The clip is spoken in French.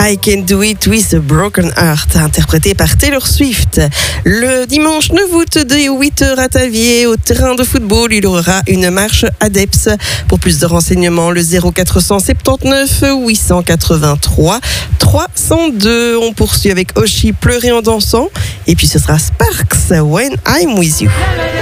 I Can Do It With a Broken Heart, interprété par Taylor Swift. Le dimanche 9 août, dès 8h à Tavier, au terrain de football, il y aura une marche ADEPS. Pour plus de renseignements, le 0479 883 302. On poursuit avec Oshi, Pleurer en dansant. Et puis ce sera Sparks, When I'm With You.